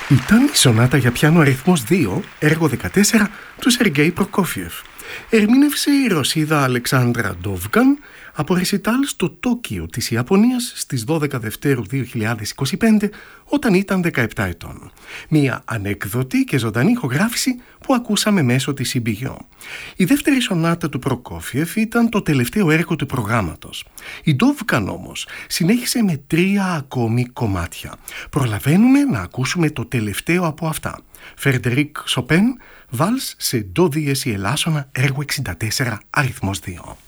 Ήταν η σονάτα για πιάνο αριθμός 2, έργο 14 του Σεργέη Προκόφιεφ. Ερμήνευσε η Ρωσίδα Αλεξάνδρα Ντόβκαν από ρεσιτάλ στο Τόκιο της Ιαπωνίας στις 12 Δευτέρου 2025 όταν ήταν 17 ετών. Μία ανέκδοτη και ζωντανή ηχογράφηση που ακούσαμε μέσω της CBO. Η δεύτερη σονάτα του Προκόφιεφ ήταν το τελευταίο έργο του προγράμματος. Η Ντόβκαν όμως συνέχισε με 3 ακόμη κομμάτια. Προλαβαίνουμε να ακούσουμε το τελευταίο από αυτά. Φρεντερίκ Σοπέν, βάλς σε ντο δίεση ελάσσονα, έργο 64 αριθμός 2.